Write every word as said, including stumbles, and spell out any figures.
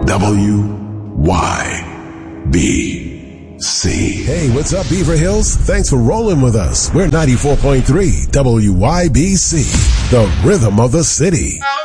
W Y B C. Hey, what's up, Beaver Hills? Thanks for rolling with us. We're ninety-four point three W Y B C, the rhythm of the city.